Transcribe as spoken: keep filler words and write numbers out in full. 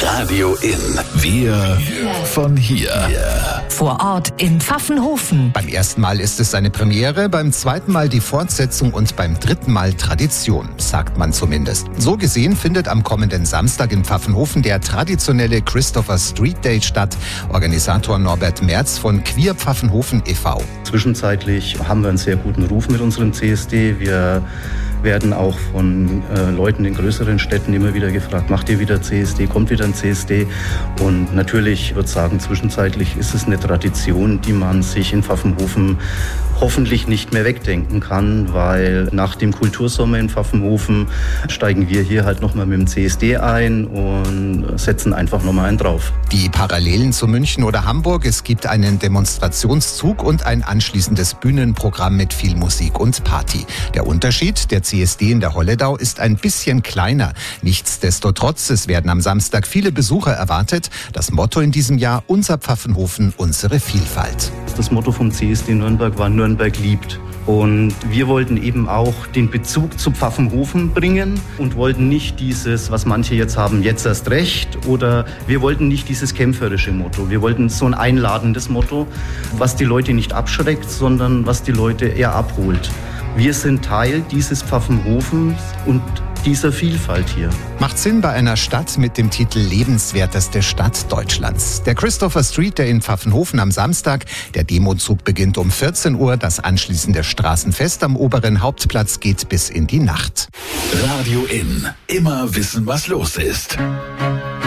Radio In. Wir von hier. Vor Ort in Pfaffenhofen. Beim ersten Mal ist es eine Premiere, beim zweiten Mal die Fortsetzung und beim dritten Mal Tradition, sagt man zumindest. So gesehen findet am kommenden Samstag in Pfaffenhofen der traditionelle Christopher Street Day statt. Organisator Norbert Merz von Queer Pfaffenhofen e V Zwischenzeitlich haben wir einen sehr guten Ruf mit unserem C S D. Wir werden auch von äh, Leuten in größeren Städten immer wieder gefragt, macht ihr wieder C S D, kommt wieder ein C S D? Und natürlich, ich würde sagen, zwischenzeitlich ist es eine Tradition, die man sich in Pfaffenhofen hoffentlich nicht mehr wegdenken kann, weil nach dem Kultursommer in Pfaffenhofen steigen wir hier halt nochmal mit dem C S D ein und setzen einfach nochmal einen drauf. Die Parallelen zu München oder Hamburg, es gibt einen Demonstrationszug und ein anschließendes Bühnenprogramm mit viel Musik und Party. Der Unterschied, der C S D in der Holledau ist ein bisschen kleiner. Nichtsdestotrotz, es werden am Samstag viele Besucher erwartet. Das Motto in diesem Jahr: unser Pfaffenhofen, unsere Vielfalt. Das Motto vom C S D Nürnberg war Nürnberg liebt. Und wir wollten eben auch den Bezug zu Pfaffenhofen bringen und wollten nicht dieses, was manche jetzt haben, jetzt erst recht, oder wir wollten nicht dieses kämpferische Motto. Wir wollten so ein einladendes Motto, was die Leute nicht abschreckt, sondern was die Leute eher abholt. Wir sind Teil dieses Pfaffenhofens und dieser Vielfalt hier. Macht Sinn bei einer Stadt mit dem Titel lebenswerteste Stadt Deutschlands. Der Christopher Street Day in Pfaffenhofen am Samstag. Der Demozug beginnt um vierzehn Uhr. Das anschließende Straßenfest am oberen Hauptplatz geht bis in die Nacht. Radio In. Immer wissen, was los ist.